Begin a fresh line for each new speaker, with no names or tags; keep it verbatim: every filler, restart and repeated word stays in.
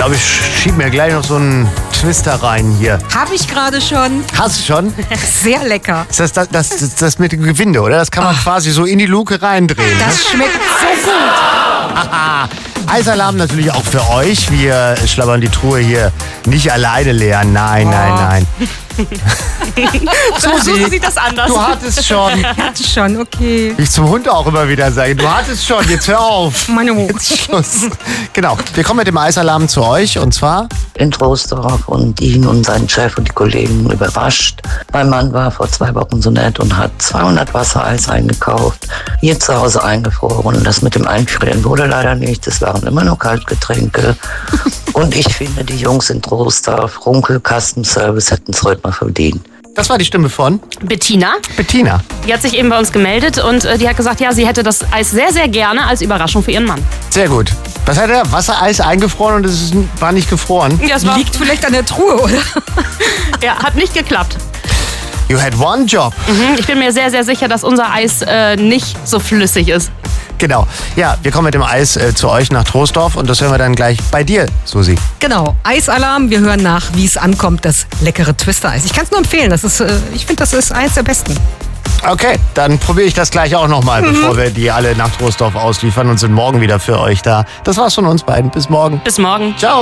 glaube, ich schieb mir gleich noch so einen Twister rein hier.
Habe ich gerade schon.
Hast du schon?
Sehr lecker.
Ist das das, das, das, das mit dem Gewinde, oder? Das kann man oh. quasi so in die Luke reindrehen.
Das ne? schmeckt so gut.
Eisalarm natürlich auch für euch. Wir schlabbern die Truhe hier nicht alleine leer. Nein, oh. nein, nein.
Susi, sieht das anders.
Du hattest schon.
Ich hatte schon, okay.
Wie ich zum Hund auch immer wieder sage, du hattest schon, jetzt hör auf.
Meine Mutter.
Jetzt Schluss. Genau, wir kommen mit dem Eisalarm zu euch und zwar
in Troisdorf und ihn und seinen Chef und die Kollegen überrascht. Mein Mann war vor zwei Wochen so nett und hat zweihundert Wassereis eingekauft, hier zu Hause eingefroren. Das mit dem Einfrieren wurde leider nicht, es waren immer nur Kaltgetränke. Und ich finde, die Jungs in Troisdorf, Runkel Custom Service, hätten es heute mal verdient.
Das war die Stimme von
Bettina.
Bettina.
Die hat sich eben bei uns gemeldet und äh, die hat gesagt, ja, sie hätte das Eis sehr, sehr gerne als Überraschung für ihren Mann.
Sehr gut. Was hat er? Wassereis eingefroren und es war nicht gefroren?
Ja, es war
Liegt vielleicht an der Truhe, oder?
Ja, hat nicht geklappt.
You had one job.
Mhm, ich bin mir sehr, sehr sicher, dass unser Eis äh, nicht so flüssig ist.
Genau. Ja, wir kommen mit dem Eis äh, zu euch nach Troisdorf und das hören wir dann gleich bei dir, Susi.
Genau. Eisalarm. Wir hören nach, wie es ankommt, das leckere Twister-Eis. Ich kann es nur empfehlen. Das ist, äh, ich finde, das ist eins der besten.
Okay, dann probiere ich das gleich auch nochmal, mhm. bevor wir die alle nach Troisdorf ausliefern und sind morgen wieder für euch da. Das war's von uns beiden. Bis morgen.
Bis morgen.
Ciao.